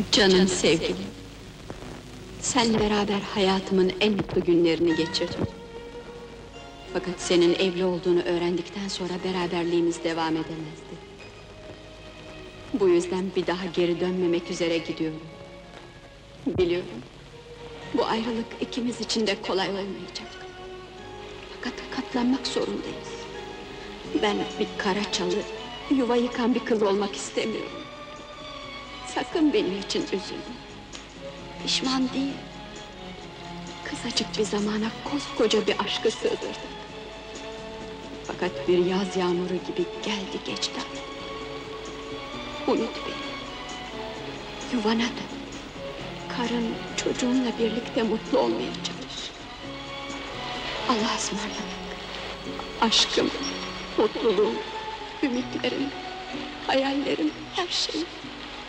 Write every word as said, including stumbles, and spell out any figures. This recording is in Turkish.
Canım sevgilim, senle beraber hayatımın en mutlu günlerini geçirdim. Fakat senin evli olduğunu öğrendikten sonra beraberliğimiz devam edemezdi. Bu yüzden bir daha geri dönmemek üzere gidiyorum. Biliyorum, bu ayrılık ikimiz için de kolay olmayacak. Fakat katlanmak zorundayız. Ben bir kara çalı, yuva yıkan bir kız olmak istemiyorum. Sakın benim için üzülme. Pişman değil. Kısacık bir zamana koskoca bir aşkı sığdırdık. Fakat bir yaz yağmuru gibi geldi geçti artık. Unut beni. Yuvana dön. Karın, çocuğunla birlikte mutlu olmaya çalış. Allah'a ısmarladık. Aşkım, mutluluğum, ümitlerim, hayallerim, her şeyim.